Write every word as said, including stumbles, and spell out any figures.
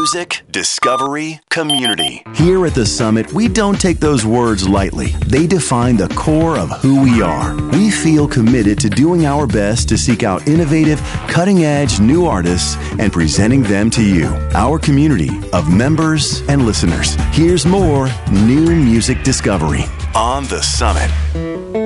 music, discovery, community. Here at the Summit, we don't take those words lightly. They define the core of who we are. We feel committed to doing our best to seek out innovative, cutting-edge new artists and presenting them to you, our community of members and listeners. Here's more new music discovery on the Summit.